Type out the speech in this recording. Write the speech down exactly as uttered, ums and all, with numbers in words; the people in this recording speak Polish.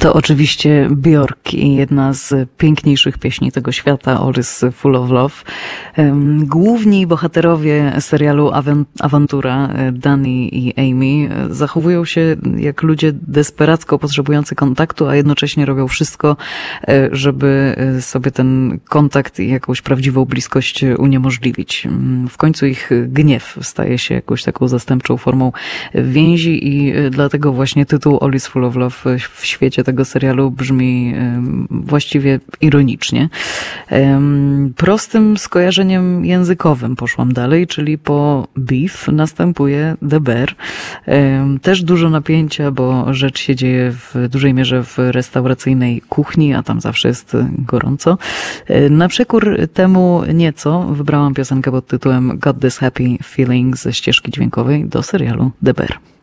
To oczywiście Björk i jedna z piękniejszych pieśni tego świata, All is Full of Love. Główni bohaterowie serialu Awantura, Danny i Amy, zachowują się jak ludzie desperacko potrzebujący kontaktu, a jednocześnie robią wszystko, żeby sobie ten kontakt i jakąś prawdziwą bliskość uniemożliwić. W końcu ich gniew staje się jakąś taką zastępczą formą więzi i dlatego właśnie tytuł All is Full of Love w świecie tego serialu brzmi właściwie ironicznie. Prostym skojarzeniem językowym poszłam dalej, czyli po beef następuje the bear. Też dużo napięcia, bo rzecz się dzieje w dużej mierze w restauracyjnej kuchni, a tam zawsze jest gorąco. Na przekór temu nieco wybrałam piosenkę pod tytułem Got This Happy Feeling ze ścieżki dźwiękowej do serialu The Bear.